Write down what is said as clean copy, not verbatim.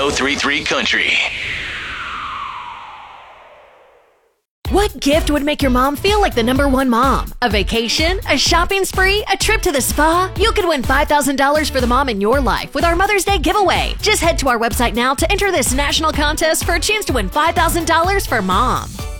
1033 Country. What gift would make your mom feel like the #1 mom? A vacation? A shopping spree? A trip to the spa? You could win $5,000 for the mom in your life with our Mother's Day giveaway. Just head to our website now to enter this national contest for a chance to win $5,000 for mom.